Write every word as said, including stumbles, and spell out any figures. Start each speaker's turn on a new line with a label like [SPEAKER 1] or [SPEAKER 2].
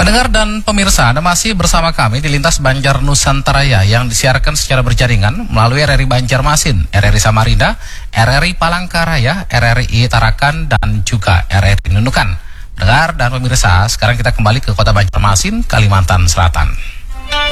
[SPEAKER 1] Pendengar dan pemirsa, Anda masih bersama kami di Lintas Banjar Nusantaraya yang disiarkan secara berjaringan melalui R R I Banjarmasin, R R I Samarinda, R R I Palangkaraya, R R I Tarakan, dan juga R R I Nunukan. Pendengar dan pemirsa, sekarang kita kembali ke Kota Banjarmasin, Kalimantan Selatan.